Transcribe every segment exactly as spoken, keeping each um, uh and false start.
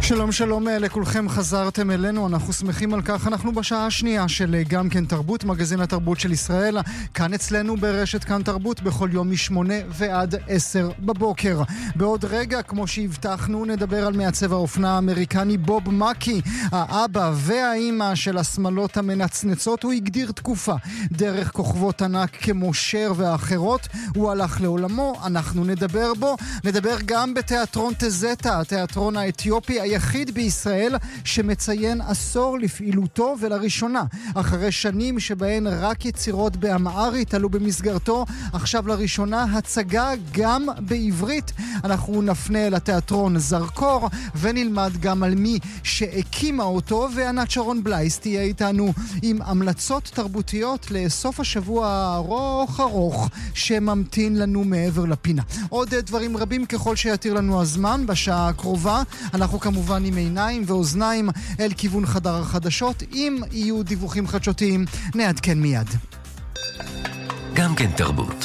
שלום שלום לכולכם, חזרתם אלינו, אנחנו שמחים על כך. אנחנו בשעה השנייה של גם כן תרבות, מגזין התרבות של ישראל, כאן אצלנו ברשת כאן תרבות, בכל יום משמונה ועד עשר בבוקר. בעוד רגע, כמו שהבטחנו, נדבר על מעצב האופנה האמריקני בוב מקי, האבא והאימא של השמלות המנצנצות. הוא הגדיר תקופה דרך כוכבות ענק כמו שר ואחרות. הוא הלך לעולמו, אנחנו נדבר בו. נדבר גם בתיאטרון תזטה, התיאטרון האתיופי היחיד בישראל שמציין עשור לפעילותו, ולראשונה אחרי שנים שבהן רק יצירות באמהרית עלו במסגרתו, עכשיו לראשונה הצגה גם בעברית. אנחנו נפנה אל התיאטרון זרקור ונלמד גם על מי שהקימה אותו, וענת שרון בלייס תהיה איתנו עם המלצות תרבותיות לסוף השבוע הארוך ארוך שממתין לנו מעבר לפינה. עוד דברים רבים ככל שיתיר לנו הזמן בשעה הקרובה. אנחנו כמובן עם עיניים ואוזניים אל כיוון חדר החדשות. אם יהיו דיווחים חדשותיים נעדכן מיד. גם כן תרבות.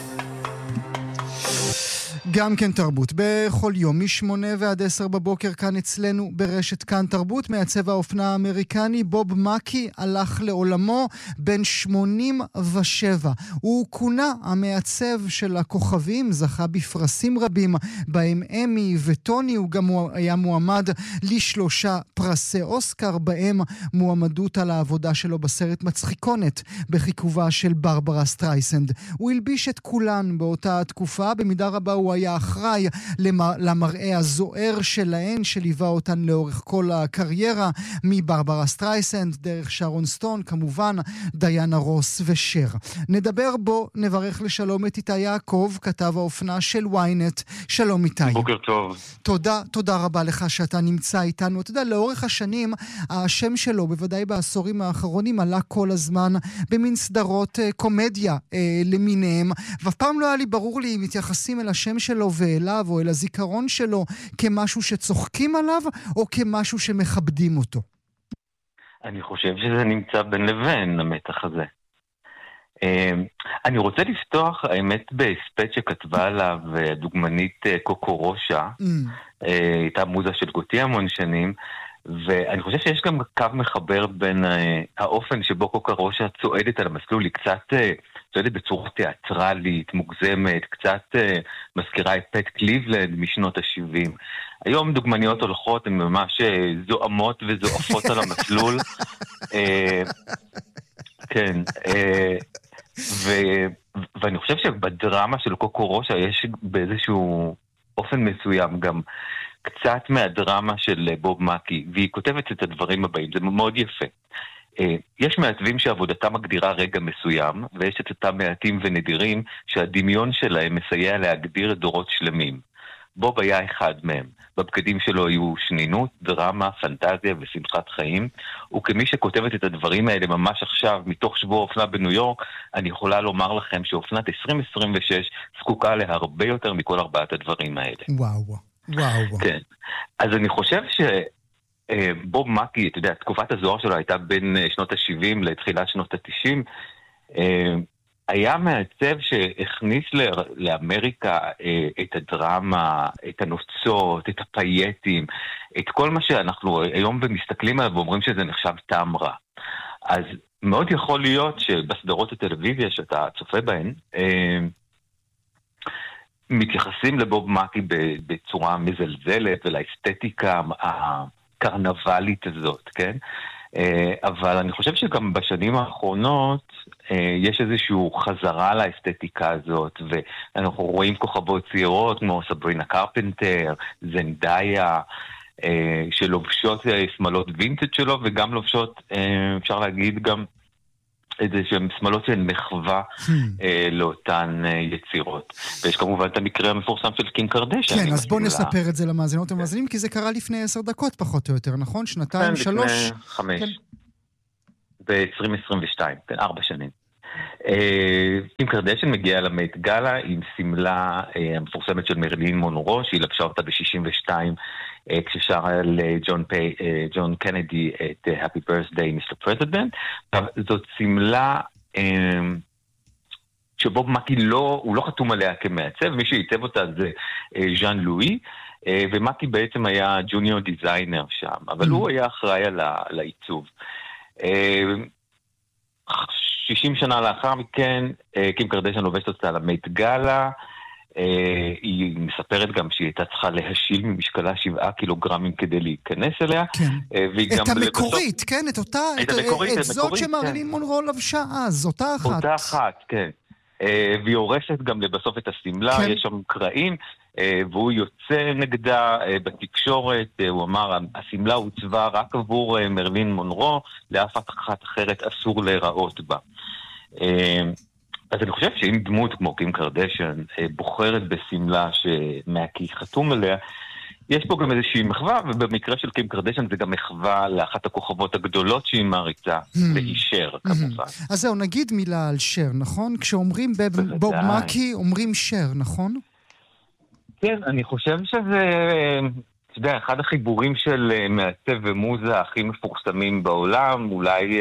גם כן תרבות, בכל יום משמונה ועד עשר בבוקר כאן אצלנו ברשת כאן תרבות. מעצב האופנה האמריקני בוב מקי הלך לעולמו בן שמונים ושבע. הוא כונה המעצב של הכוכבים, זכה בפרסים רבים בהם אמי וטוני. הוא גם היה מועמד לשלושה פרסי אוסקר, בהם מועמדות על העבודה שלו בסרט מצחיקונת בחיכובה של ברברה סטרייסנד. הוא הלביש את כולן באותה תקופה, במידה רבה הוא היה אחראי למראה הזוהר שלהן שליווה אותן לאורך כל הקריירה, מברברה סטרייסנד דרך שרון סטון, כמובן דיאנה רוס ושר. נדבר בו, נברך לשלום את איתי יעקב, כתב האופנה של וויינט. שלום איתי. בוקר טוב. תודה, תודה רבה לך שאתה נמצא איתנו. אתה יודע, לאורך השנים השם שלו, בוודאי בעשורים האחרונים, עלה כל הזמן במין סדרות קומדיה למיניהם, ואף פעם לא היה לי ברור לי אם מתייחסים אל השם שלו ואליו או אל הזיכרון שלו כמשהו שצוחקים עליו או כמשהו שמכבדים אותו. אני חושב שזה נמצא בין לבין, המתח הזה. אני רוצה לפתוח, האמת, בהספט שכתבה עליו דוגמנית קוקורושה, הייתה מוזה של גוטי המון שנים, ואני חושב שיש גם קו מחבר בין האופן שבו קוקורושה צועדת על המסלול, היא קצת צועדת בצורה תיאטרלית, מוגזמת, קצת מזכירה את פט קליבלנד משנות ה-שבעים. היום דוגמניות הולכות, הן ממש זועמות וזועפות על המסלול. כן, ואני חושב שבדרמה של קוקורושה יש באיזשהו אופן מסוים גם קצת מהדרמה של בוב מקי, והיא כותבת את הדברים הבאים, זה מאוד יפה. יש מעצבים שעבודתם מגדירה רגע מסוים, ויש את אותם מעטים ונדירים שהדמיון שלהם מסייע להגדיר דורות שלמים. בוב היה אחד מהם. בבגדים שלו היו שנינות, דרמה, פנטזיה ושמחת חיים, וכמי שכותבת את הדברים האלה ממש עכשיו מתוך שבוע אופנה בניו יורק, אני יכולה לומר לכם שאופנת עשרים עשרים ושש זקוקה להרבה יותר מכל ארבעת הדברים האלה. וואו, וואו. כן. אז אני חושב ש... בוב מקי, אתה יודע, תקופת הזוהר שלו הייתה בין שנות ה-שבעים לתחילת שנות ה-תשעים, היה מעצב שהכניס לאמריקה את הדרמה, את הנוצות, את הפייטים, את כל מה שאנחנו היום מסתכלים עליו ואומרים שזה נחשב טעם רע. אז מאוד יכול להיות שבסדרות הטלוויזיה שאתה צופה בהן, מתייחסים לבוב מקי בצורה מזלזלת ולאסתטיקה הקרנבלית הזאת, כן? אבל אני חושב שגם בשנים האחרונות יש איזשהו חזרה לאסתטיקה הזאת, ואנחנו רואים כוכבות צעירות כמו סברינה קרפנטר, זנדאיה, שלובשות שמלות וינטג' שלו, וגם לובשות, אפשר להגיד גם איזה שהן שמלות שהן מחווה לאותן יצירות. ויש כמובן את המקרה המפורסם של קים קרדשן. כן, אז בוא נספר את זה למאזינות ומאזינים, כי זה קרה לפני עשר דקות פחות או יותר, נכון? שנתיים, שלוש? לפני חמש. ב-עשרים עשרים ושתיים, כן, ארבע שנים. קים קרדשן מגיעה למייט גאלה עם סמלה המפורסמת של מרילין מונרו, שהיא לבשה אותה ב-שישים ושתיים, כששרה לג'ון פיי, ג'ון קנדי את Happy Birthday מיסטר President. זאת סמלה שבוב מקי לא, הוא לא חתום עליה כמעצב, מי שעיצב אותה זה ז'אן לואי, ומקי בעצם היה ג'וניור דיזיינר שם, אבל הוא היה אחראי על העיצוב. שישים שנה לאחר מכן, קים קרדשן לובשת אותה למייט גאלה, היא מספרת גם שהיא הייתה צריכה להשיל ממשקלה שבעה קילוגרמים כדי להיכנס אליה. את המקורית, כן? את אותה, את זאת שמרילין מונרו לבשה אז, אותה אחת. אותה אחת, כן. והיא הורסת גם לבסוף את הסמלה, יש שם קרעים, והוא יוצא נגדה בתקשורת, הוא אמר, הסמלה הוצבה רק עבור מרילין מונרו, לאף אחת אחרת אסור להיראות בה. אז אני חושב שאם דמות כמו קים קרדשן בוחרת בסמלה שמקי חתום עליה, יש פה גם איזושהי מחווה, ובמקרה של קים קרדשן זה גם מחווה לאחת הכוכבות הגדולות שהיא מעריצה, והיא שר כמובן. אז זהו, נגיד מילה על שר, נכון? כשאומרים בוב מקי, אומרים שר, נכון? כן, אני חושב שזה, אתה יודע, אחד החיבורים של מעצב ומוזה הכי מפורסמים בעולם, אולי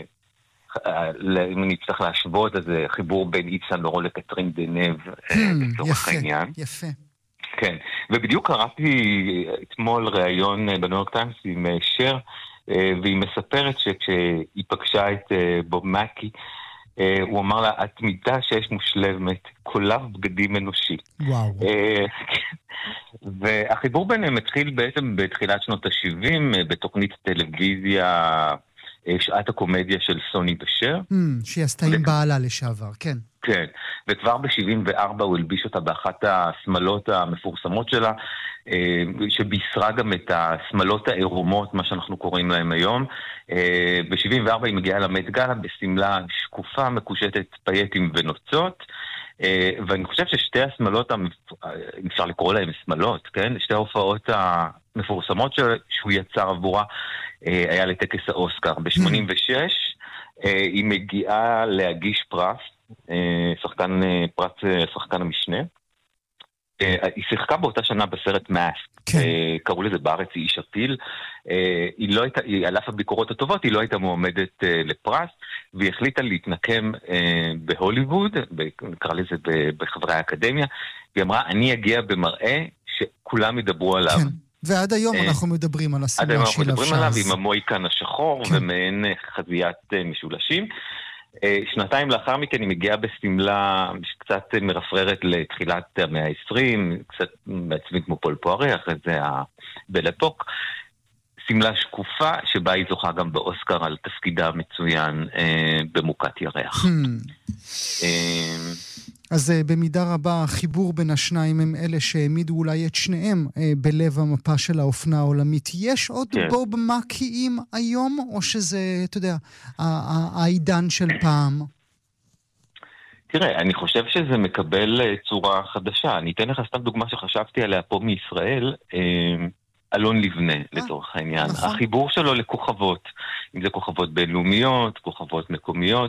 אם אני צריך להשוות, אז זה חיבור בין איב סן לורן לקטרין דנב, לצורך העניין. יפה. כן, ובדיוק קראתי אתמול ראיון בניו יורק טיימס עם שר, והיא מספרת שכשהיא פגשה את בוב מקי, הוא אמר לה, את מידה שיש מושלמת, קולב בגדים אנושי. וואו. והחיבור ביניהם התחיל בעצם בתחילת שנות ה-שבעים, בתוכנית טלוויזיה, שעת הקומדיה של סוני ושר. שהיא עשתה עם בעלה לשעבר, כן. כן, וכבר ב-שבעים וארבע הוא הלביש אותה באחת השמלות המפורסמות שלה, שבישרה גם את השמלות העירומות, מה שאנחנו קוראים להם היום. ב-שבעים וארבע היא מגיעה למט גאלה בסמלה שקופה, מקושטת פייטים ונוצות, ואני חושב ששתי השמלות, אם אפשר לקרוא להם שמלות, כן? שתי ההופעות המפורסמות שהוא יצר עבורה, היה לטקס האוסקר. ב-שמונים ושש היא מגיעה להגיש פרס, שחקן פרס שחקן המשנה. היא שיחקה באותה שנה בסרט מאסק, קראו לזה בארץ היא איש הפיל. היא לא הייתה, על אף הביקורות הטובות, היא לא הייתה מועמדת לפרס, והיא החליטה להתנקם בהוליווד, נקרא לזה בחברי האקדמיה. היא אמרה, אני אגיע במראה שכולם ידברו עליו. ועד היום אנחנו מדברים על הסמלה של לבשה. עד היום אנחנו מדברים עליו עם המויקן השחור ומעין חזיית משולשים. שנתיים לאחר מכן היא מגיעה בסמלה שקצת מרפררת לתחילת המאה ה-עשרים, קצת בעצמי כמו פול פוארי, אחרי זה בלפוק. סמלה שקופה שבה היא זוכה גם באוסקר על תפקידה מצוין במוקת ירח. אז במידה רבה החיבור בין השניים הם אלה שהעמידו אולי את שניהם בלב המפה של האופנה העולמית. יש עוד כן. בוב מקיים היום, או שזה, אתה יודע, העידן של פעם? תראה, אני חושב שזה מקבל צורה חדשה. אני אתן לך סתם דוגמה שחשבתי עליה פה מישראל, אלון לבנה, לצורך העניין. נכון. החיבור שלו לכוכבות, אם זה כוכבות בינלאומיות, כוכבות מקומיות,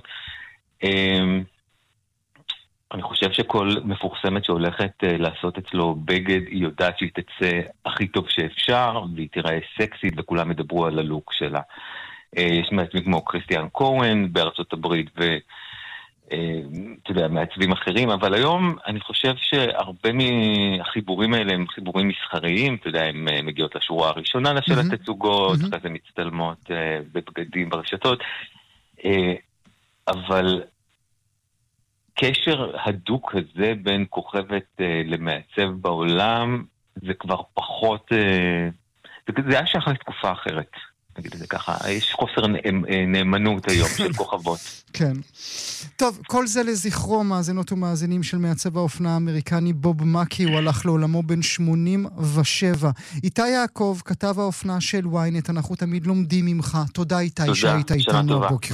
אני חושב שכל מפורסמת שהולכת לעשות אצלו בגד, היא יודעת שהיא תצא הכי טוב שאפשר, והיא תראה סקסית, וכולם ידברו על הלוק שלה. יש מעצבים כמו קריסטיאן קואן בארצות הברית, ואתה יודע, מעצבים אחרים, אבל היום אני חושב שהרבה מהחיבורים האלה הם חיבורים מסחריים, אתה יודע, הם מגיעות לשורה הראשונה של התצוגות, אחרי זה מצטלמות בבגדים ברשתות, אבל קשר הדוק הזה בין כוכבת למעצב בעולם, זה כבר פחות, זה היה שייך לתקופה אחרת. נגיד את זה ככה, יש חוסר נאמנות היום של כוכבות. כן. טוב, כל זה לזכרו, מאזינות ומאזינים של מעצב האופנה האמריקני בוב מקי, הוא הלך לעולמו בן שמונים ושבע. איתי יעקב, כתב האופנה של וויינט, אנחנו תמיד לומדים ממך. תודה איתי שהיית איתנו הבוקר.